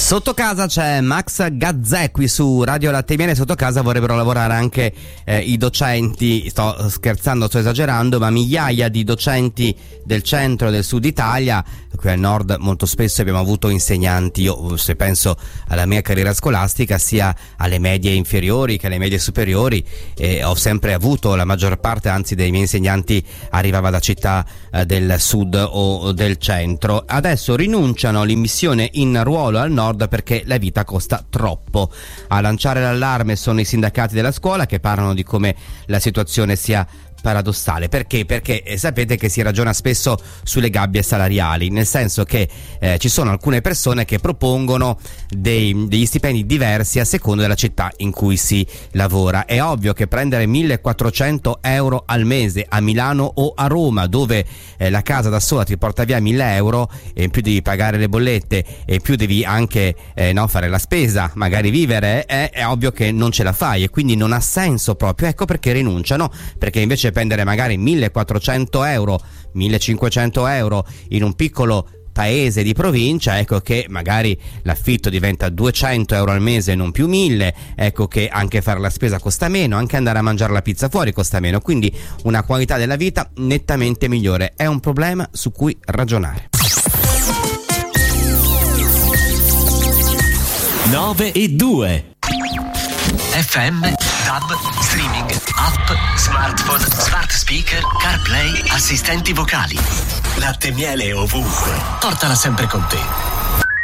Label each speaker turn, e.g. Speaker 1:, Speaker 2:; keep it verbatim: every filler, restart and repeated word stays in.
Speaker 1: Sotto casa c'è Max Gazzè qui su Radio Latte e Miele. Sotto casa vorrebbero lavorare anche eh, i docenti, sto scherzando, sto esagerando, ma migliaia di docenti del centro e del sud Italia. Qui al nord molto spesso abbiamo avuto insegnanti, io se penso alla mia carriera scolastica, sia alle medie inferiori che alle medie superiori, eh, ho sempre avuto, la maggior parte anzi dei miei insegnanti arrivava da città eh, del sud o del centro. Adesso rinunciano all'immissione in ruolo al nord perché la vita costa troppo. A lanciare l'allarme sono i sindacati della scuola, che parlano di come la situazione sia paradossale. Perché? Perché eh, sapete che si ragiona spesso sulle gabbie salariali, nel senso che eh, ci sono alcune persone che propongono dei, degli stipendi diversi a seconda della città in cui si lavora. È ovvio che prendere millequattrocento euro al mese a Milano o a Roma, dove eh, la casa da sola ti porta via mille euro, e in più devi pagare le bollette e in più devi anche eh, no, fare la spesa, magari vivere, eh, è ovvio che non ce la fai, e quindi non ha senso proprio. Ecco perché rinunciano, perché invece prendere magari millequattrocento euro, millecinquecento euro in un piccolo paese di provincia, ecco che magari l'affitto diventa duecento euro al mese e non più mille, ecco che anche fare la spesa costa meno, anche andare a mangiare la pizza fuori costa meno, quindi una qualità della vita nettamente migliore. È un problema su cui ragionare.
Speaker 2: nove e due
Speaker 3: F M, tab, streaming, app, smartphone, smart speaker, CarPlay, assistenti vocali. Latte e miele ovunque. Portala sempre con te.